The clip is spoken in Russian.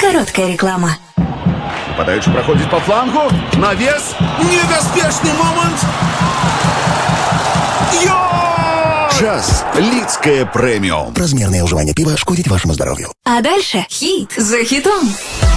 Короткая реклама. Подающий проходит по флангу. Навес. Небеспечный момент. Час Лидское премиум. Размерное уживание пива шкодит вашему здоровью. А дальше хит за хитом.